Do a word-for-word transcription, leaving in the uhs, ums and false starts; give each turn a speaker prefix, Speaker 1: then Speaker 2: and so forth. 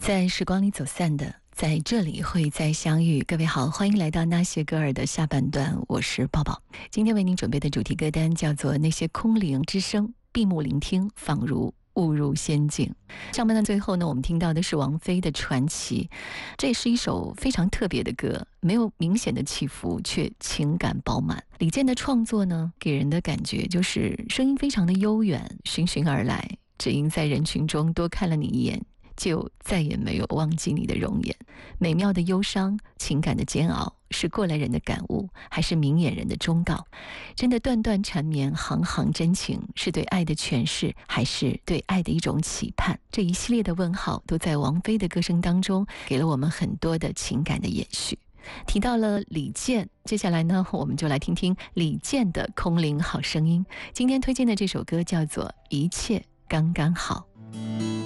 Speaker 1: 在时光里走散的，在这里会再相遇。各位好，欢迎来到那些歌儿的下半段，我是抱抱。今天为您准备的主题歌单叫做《那些空灵之声》，闭目聆听，仿如误入仙境。上半段最后呢，我们听到的是王菲的《传奇》，这是一首非常特别的歌，没有明显的起伏，却情感饱满。李健的创作呢，给人的感觉就是声音非常的悠远，循循而来，只因在人群中多看了你一眼，就再也没有忘记你的容颜。美妙的忧伤，情感的煎熬，是过来人的感悟，还是明眼人的忠告？真的段段缠绵，行行真情，是对爱的诠释，还是对爱的一种期盼？这一系列的问号都在王菲的歌声当中给了我们很多的情感的延续。提到了李健，接下来呢，我们就来听听李健的空灵好声音。今天推荐的这首歌叫做《一切刚刚好》。